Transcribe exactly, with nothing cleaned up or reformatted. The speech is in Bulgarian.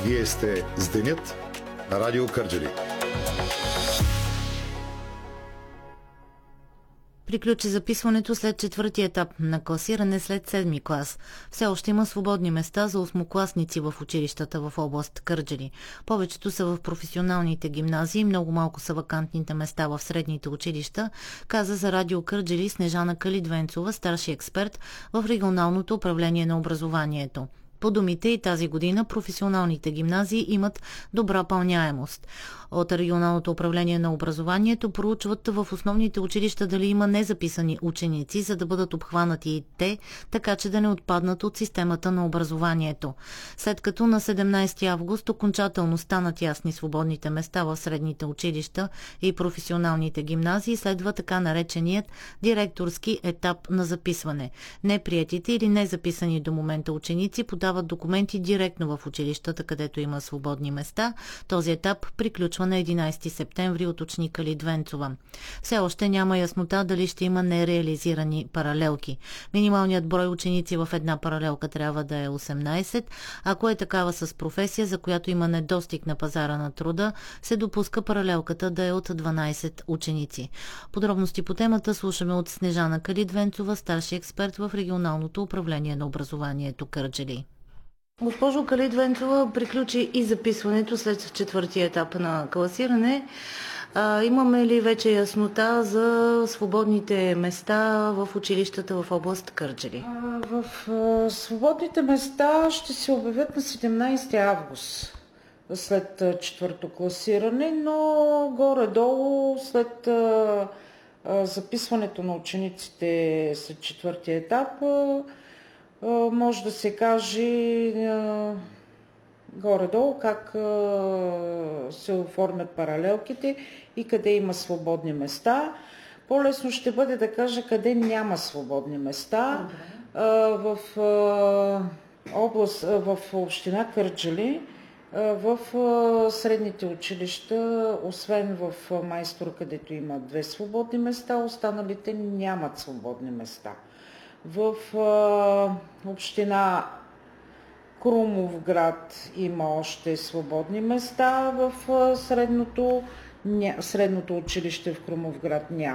Вие сте с Денят на Радио Кърджали. Приключи записването след четвърти етап на класиране след седми клас. Все още има свободни места за осмокласници в училищата в област Кърджали. Повечето са в професионалните гимназии, много малко са вакантните места в средните училища, каза за Радио Кърджали Снежана Калидвенцова, старши експерт в регионалното управление на образованието. По думите и тази година професионалните гимназии имат добра пълняемост. От регионалното управление на образованието проучват в основните училища дали има незаписани ученици, за да бъдат обхванати и те, така че да не отпаднат от системата на образованието. След като на седемнайсети август окончателно станат ясни свободните места в средните училища и професионалните гимназии, следва така нареченият директорски етап на записване. Неприетите или незаписани до момента ученици подават документи директно в училищата, където има свободни места. Този етап приключва на единайсети септември, уточни Калидвенцова. Все още няма яснота дали ще има нереализирани паралелки. Минималният брой ученици в една паралелка трябва да е осемнайсет. Ако е такава с професия, за която има недостиг на пазара на труда, се допуска паралелката да е от дванайсет ученици. Подробности по темата слушаме от Снежана Калидвенцова, старши експерт в регионалното управление на образованието Кърджали. Госпожо Калидвенцова, приключи и записването след четвъртия етап на класиране. А, имаме ли вече яснота за свободните места в училищата в област Кърджали? А, в а, свободните места ще се обявят на седемнайсети август след а, четвърто класиране, но горе-долу след а, а, записването на учениците след четвъртия етап а, може да се каже горе-долу как се оформят паралелките и къде има свободни места. По-лесно ще бъде да кажа къде няма свободни места. В област, в община Кърджали, в средните училища, освен в Майстор, където има две свободни места, останалите нямат свободни места. В а, община Крумовград има още свободни места, в а, средното, ня, средното училище в Крумовград няма.